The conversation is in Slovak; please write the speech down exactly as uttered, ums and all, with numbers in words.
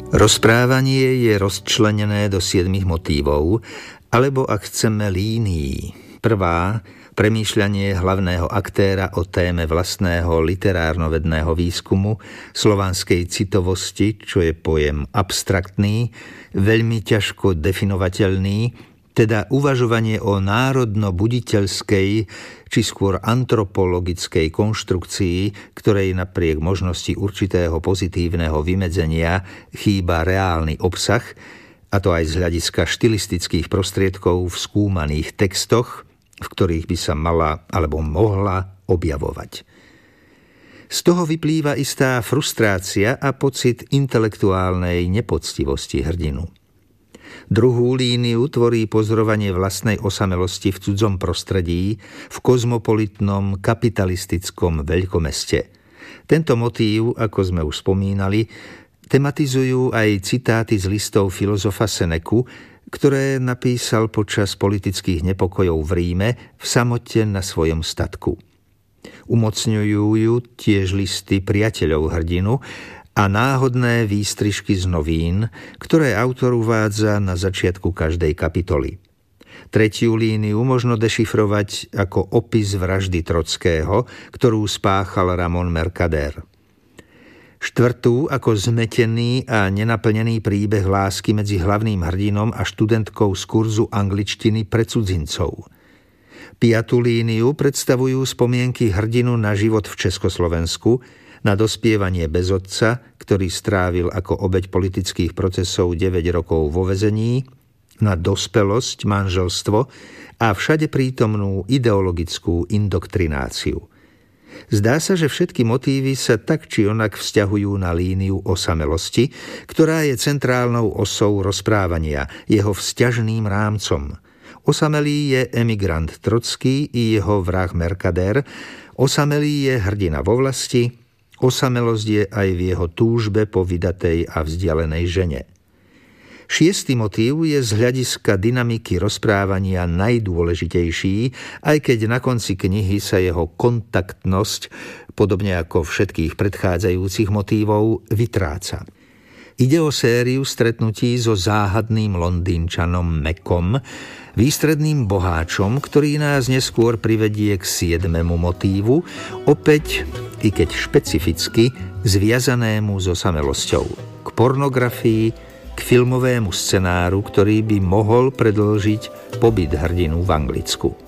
Rozprávanie je rozčlenené do siedmich motívov, alebo ak chceme línií. Prvá, premýšľanie hlavného aktéra o téme vlastného literárno-vedného výskumu, slovanskej citovosti, čo je pojem abstraktný, veľmi ťažko definovateľný, teda uvažovanie o národno-buditeľskej či skôr antropologickej konštrukcii, ktorej napriek možnosti určitého pozitívneho vymedzenia chýba reálny obsah, a to aj z hľadiska štilistických prostriedkov v skúmaných textoch, v ktorých by sa mala alebo mohla objavovať. Z toho vyplýva istá frustrácia a pocit intelektuálnej nepoctivosti hrdinu. Druhú líniu tvorí pozorovanie vlastnej osamelosti v cudzom prostredí, v kozmopolitnom kapitalistickom veľkomeste. Tento motív, ako sme už spomínali, tematizujú aj citáty z listov filozofa Seneku, ktoré napísal počas politických nepokojov v Ríme v samote na svojom statku. Umocňujú ju tiež listy priateľov hrdinu a náhodné výstrižky z novín, ktoré autor uvádza na začiatku každej kapitoly. Tretiu líniu možno dešifrovať ako opis vraždy Trockého, ktorú spáchal Ramón Mercader. Štvrtú ako zmetený a nenaplnený príbeh lásky medzi hlavným hrdinom a študentkou z kurzu angličtiny pre cudzincov. Piatú líniu predstavujú spomienky hrdinu na život v Československu, na dospievanie bez otca, ktorý strávil ako obeť politických procesov deväť rokov vo väzení, na dospelosť, manželstvo a všade prítomnú ideologickú indoktrináciu. Zdá sa, že všetky motívy sa tak či onak vzťahujú na líniu osamelosti, ktorá je centrálnou osou rozprávania, jeho vzťažným rámcom. Osamelý je emigrant Trocký i jeho vrah Mercader, osamelý je hrdina vo vlasti, osamelosť je aj v jeho túžbe po vydatej a vzdialenej žene. Šiestý motív je z hľadiska dynamiky rozprávania najdôležitejší, aj keď na konci knihy sa jeho kontaktnosť, podobne ako všetkých predchádzajúcich motívov, vytráca. Ide o sériu stretnutí so záhadným Londýnčanom Macom, výstredným boháčom, ktorý nás neskôr privedie k siedmemu motívu, opäť, i keď špecificky, zviazanému s osamelosťou, k pornografii, k filmovému scenáru, ktorý by mohol predĺžiť pobyt hrdinu v Anglicku.